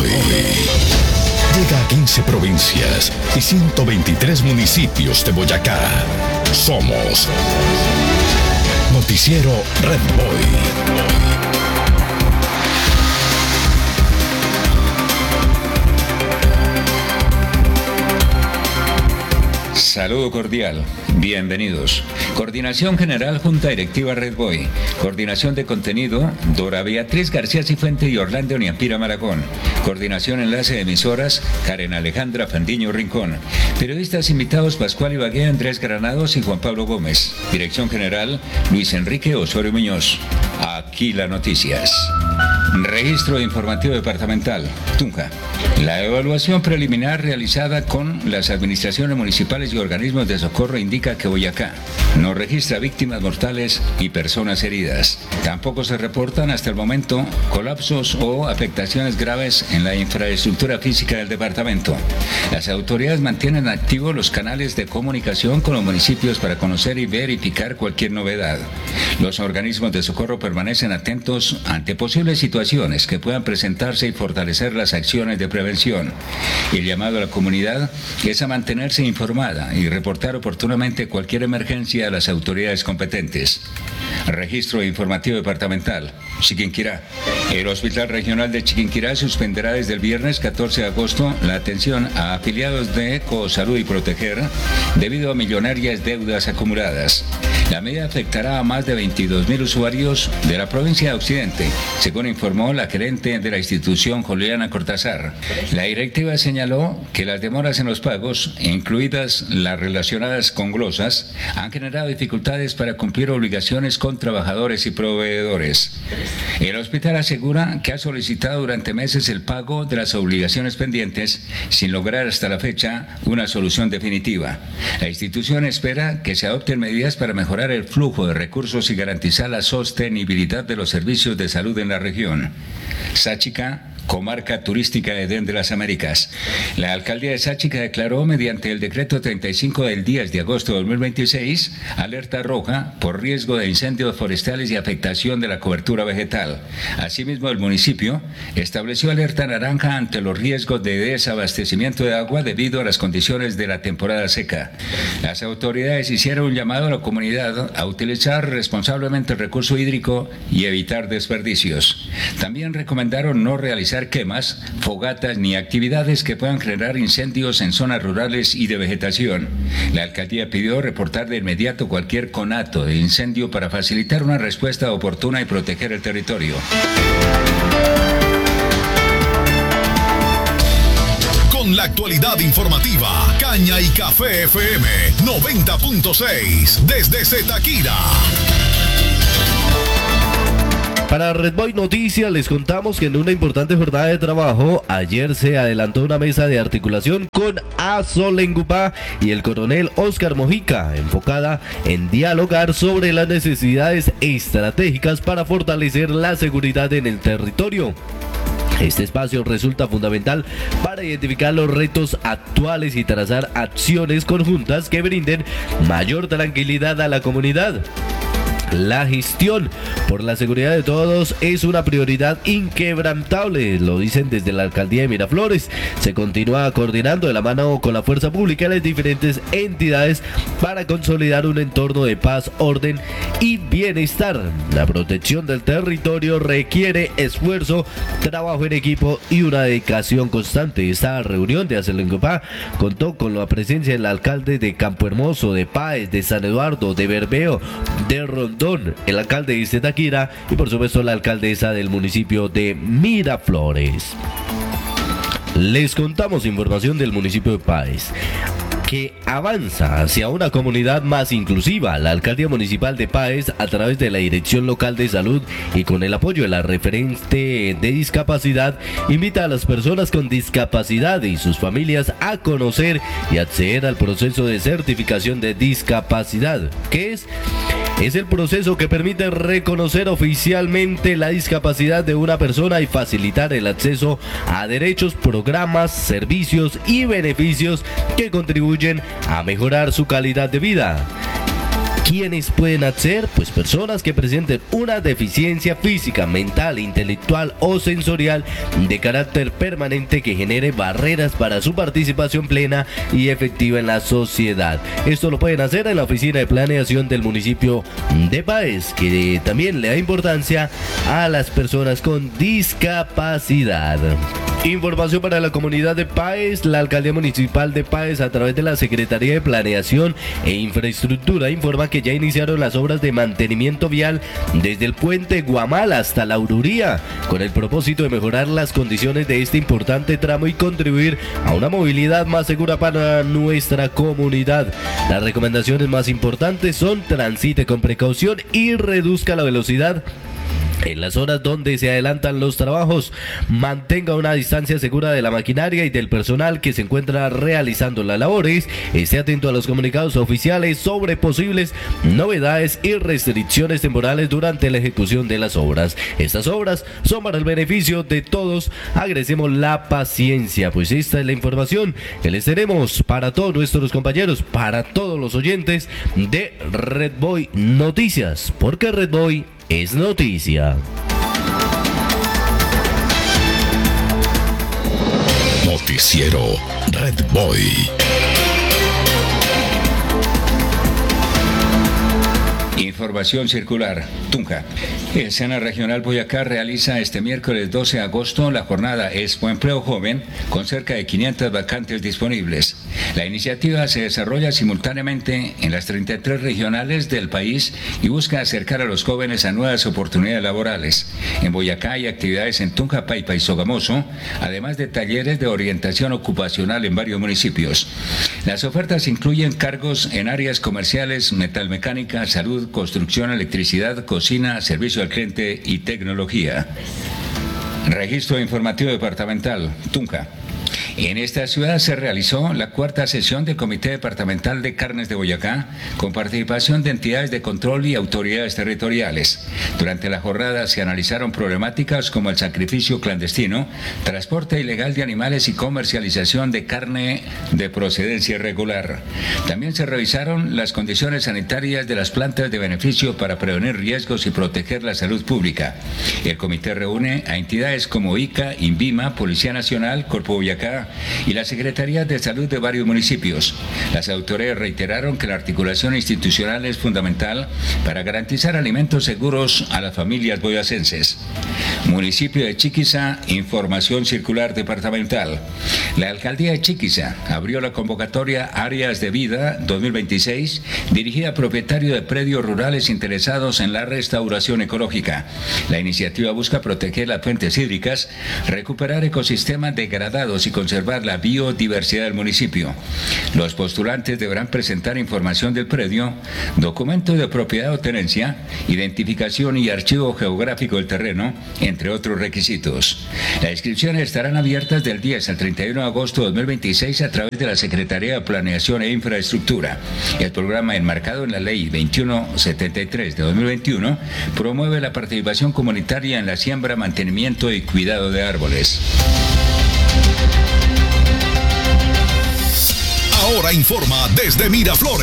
Boy. Llega a 15 provincias y 123 municipios de Boyacá. Somos Noticiero Red Boy. Saludo cordial, bienvenidos. Coordinación General Junta Directiva Red Boy. Coordinación de contenido, Dora Beatriz García Cifuente y Orlando Niampira Maragón. Coordinación Enlace de Emisoras, Karen Alejandra Fandiño Rincón. Periodistas invitados, Pascual Ibagué, Andrés Granados y Juan Pablo Gómez. Dirección General, Luis Enrique Osorio Muñoz. Aquí las noticias. Registro Informativo Departamental, Tunja. La evaluación preliminar realizada con las administraciones municipales y organismos de socorro indica que Boyacá no registra víctimas mortales y personas heridas. Tampoco se reportan hasta el momento colapsos o afectaciones graves en la infraestructura física del departamento. Las autoridades mantienen activos los canales de comunicación con los municipios para conocer y verificar cualquier novedad. Los organismos de socorro permanecen atentos ante posibles situaciones que puedan presentarse y fortalecer las acciones de prevención. El llamado a la comunidad es a mantenerse informada y reportar oportunamente cualquier emergencia a las autoridades competentes. Registro Informativo Departamental, Chiquinquirá. El Hospital Regional de Chiquinquirá suspenderá desde el viernes 14 de agosto la atención a afiliados de Ecosalud y Proteger debido a millonarias deudas acumuladas. La medida afectará a más de 22.000 usuarios de la provincia de Occidente, según informó la gerente de la institución, Juliana Cortázar. La directiva señaló que las demoras en los pagos, incluidas las relacionadas con glosas, han generado dificultades para cumplir obligaciones con trabajadores y proveedores. El hospital asegura que ha solicitado durante meses el pago de las obligaciones pendientes sin lograr hasta la fecha una solución definitiva. La institución espera que se adopten medidas para mejorar el flujo de recursos y garantizar la sostenibilidad de los servicios de salud en la región. Sáchica, comarca turística de Edén de las Américas. La alcaldía de Sáchica declaró mediante el decreto 35 del 10 de agosto de 2026 alerta roja por riesgo de incendios forestales y afectación de la cobertura vegetal. Asimismo, el municipio estableció alerta naranja ante los riesgos de desabastecimiento de agua debido a las condiciones de la temporada seca. Las autoridades hicieron un llamado a la comunidad a utilizar responsablemente el recurso hídrico y evitar desperdicios. También recomendaron no realizar quemas, fogatas ni actividades que puedan generar incendios en zonas rurales y de vegetación. La alcaldía pidió reportar de inmediato cualquier conato de incendio para facilitar una respuesta oportuna y proteger el territorio. Con la actualidad informativa, Caña y Café FM 90.6 desde Zetaquira. Para Red Boy Noticias les contamos que en una importante jornada de trabajo ayer se adelantó una mesa de articulación con Azolengupá y el coronel Óscar Mojica, enfocada en dialogar sobre las necesidades estratégicas para fortalecer la seguridad en el territorio. Este espacio resulta fundamental para identificar los retos actuales y trazar acciones conjuntas que brinden mayor tranquilidad a la comunidad. La gestión por la seguridad de todos es una prioridad inquebrantable, lo dicen desde la alcaldía de Miraflores. Se continúa coordinando de la mano con la fuerza pública y las diferentes entidades para consolidar un entorno de paz, orden y bienestar. La protección del territorio requiere esfuerzo, trabajo en equipo y una dedicación constante. Esta reunión de Azolengupá contó con la presencia del alcalde de Campo Hermoso, de Páez, de San Eduardo, de Bermeo, de Rondón, el alcalde de Zetaquira y por supuesto la alcaldesa del municipio de Miraflores. Les contamos información del municipio de Páez, que avanza hacia una comunidad más inclusiva. La alcaldía municipal de Páez, a través de la Dirección Local de Salud y con el apoyo de la referente de discapacidad, invita a las personas con discapacidad y sus familias a conocer y acceder al proceso de certificación de discapacidad, que es el proceso que permite reconocer oficialmente la discapacidad de una persona y facilitar el acceso a derechos, programas, servicios y beneficios que contribuyen a mejorar su calidad de vida. ¿Quiénes pueden acceder? Pues personas que presenten una deficiencia física, mental, intelectual o sensorial de carácter permanente que genere barreras para su participación plena y efectiva en la sociedad. Esto lo pueden hacer en la oficina de planeación del municipio de Páez, que también le da importancia a las personas con discapacidad. Información para la comunidad de Páez. La Alcaldía Municipal de Páez, a través de la Secretaría de Planeación e Infraestructura, informa que ya iniciaron las obras de mantenimiento vial desde el puente Guamal hasta la Ururía, con el propósito de mejorar las condiciones de este importante tramo y contribuir a una movilidad más segura para nuestra comunidad. Las recomendaciones más importantes son: transite con precaución y reduzca la velocidad en las zonas donde se adelantan los trabajos. Mantenga una distancia segura de la maquinaria y del personal que se encuentra realizando las labores. Esté atento a los comunicados oficiales sobre posibles novedades y restricciones temporales durante la ejecución de las obras. Estas obras son para el beneficio de todos. Agradecemos la paciencia. Pues esta es la información que les tenemos para todos nuestros compañeros, para todos los oyentes de Red Boy Noticias, porque Red Boy es noticia. Noticiero Red Boy. Información circular. Tunja. El SENA Regional Boyacá realiza este miércoles 12 de agosto la jornada Expo Empleo Joven con cerca de 500 vacantes disponibles. La iniciativa se desarrolla simultáneamente en las 33 regionales del país y busca acercar a los jóvenes a nuevas oportunidades laborales. En Boyacá hay actividades en Tunja, Paipa y Sogamoso, además de talleres de orientación ocupacional en varios municipios. Las ofertas incluyen cargos en áreas comerciales, metalmecánica, salud, construcción, electricidad, cocina, servicio al cliente y tecnología. Registro informativo departamental, Tunja. En esta ciudad se realizó la cuarta sesión del Comité Departamental de Carnes de Boyacá, con participación de entidades de control y autoridades territoriales. Durante la jornada se analizaron problemáticas como el sacrificio clandestino, transporte ilegal de animales y comercialización de carne de procedencia irregular. También se revisaron las condiciones sanitarias de las plantas de beneficio para prevenir riesgos y proteger la salud pública. El comité reúne a entidades como ICA, INVIMA, Policía Nacional, Corpo Boyacá y la Secretaría de Salud de varios municipios. Las autoridades reiteraron que la articulación institucional es fundamental para garantizar alimentos seguros a las familias boyacenses. Municipio de Chiquiza, información circular departamental. La Alcaldía de Chiquiza abrió la convocatoria Áreas de Vida 2026, dirigida a propietarios de predios rurales interesados en la restauración ecológica. La iniciativa busca proteger las fuentes hídricas, recuperar ecosistemas degradados y conservar la biodiversidad del municipio. Los postulantes deberán presentar información del predio, documento de propiedad o tenencia, identificación y archivo geográfico del terreno, entre otros requisitos. Las inscripciones estarán abiertas del 10 al 31 de agosto de 2026 a través de la Secretaría de Planeación e Infraestructura. El programa, enmarcado en la Ley 2173 de 2021, promueve la participación comunitaria en la siembra, mantenimiento y cuidado de árboles. Ahora informa desde Miraflores.